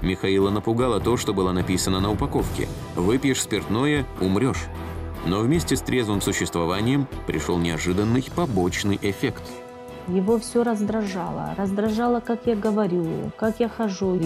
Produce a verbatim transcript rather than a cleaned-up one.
Михаила напугало то, что было написано на упаковке. «Выпьешь спиртное – умрешь». Но вместе с трезвым существованием пришел неожиданный побочный эффект. Его все раздражало. Раздражало, как я говорю, как я хожу.